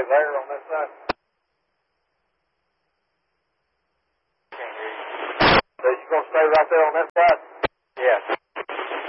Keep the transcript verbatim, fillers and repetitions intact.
stay there on this side? So you going to stay right there on that